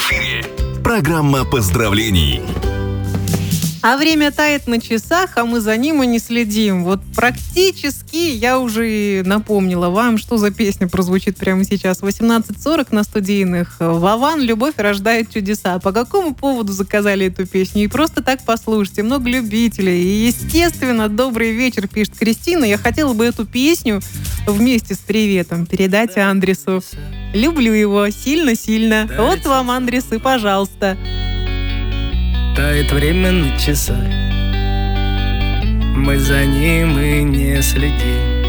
эфире программа поздравлений. А время тает на часах, а мы за ним и не следим. Вот практически я уже напомнила вам, что за песня прозвучит прямо сейчас. 18:40 на студийных. Вован «Любовь рождает чудеса». По какому поводу заказали эту песню? И просто так послушайте. Много любителей. И, естественно, добрый вечер, пишет Кристина. Я хотела бы эту песню вместе с приветом передать Андресу. Люблю его сильно-сильно. Вот вам, Андрес, и пожалуйста. Тает время на часах, мы за ним и не следим.